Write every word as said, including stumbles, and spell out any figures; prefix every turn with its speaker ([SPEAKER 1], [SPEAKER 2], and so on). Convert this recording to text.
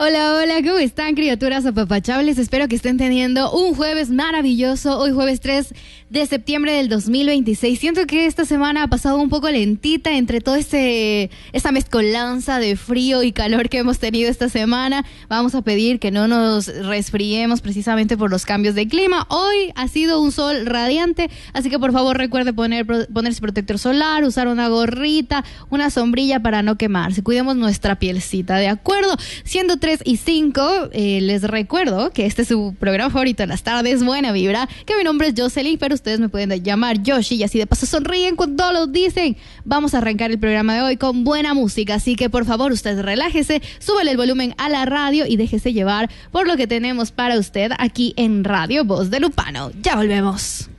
[SPEAKER 1] Hola, hola, ¿cómo están, criaturas apapachables? Espero que estén teniendo un jueves maravilloso. Hoy jueves tres de septiembre del dos mil veintiséis. Siento que esta semana ha pasado un poco lentita entre toda este, esta mezcolanza de frío y calor que hemos tenido esta semana. Vamos a pedir que no nos resfriemos precisamente por los cambios de clima. Hoy ha sido un sol radiante, así que por favor recuerde poner, ponerse protector solar, usar una gorrita, una sombrilla para no quemarse. Cuidemos nuestra pielcita, ¿de acuerdo? Siendo tres y cinco, eh, les recuerdo que este es su programa favorito en las tardes, Buena Vibra, que mi nombre es Jocelyn, pero ustedes me pueden llamar Yoshi y así de paso sonríen cuando lo dicen. Vamos a arrancar el programa de hoy con buena música, así que por favor usted relájese, súbale el volumen a la radio y déjese llevar por lo que tenemos para usted aquí en Radio Voz de Lupano. Ya volvemos.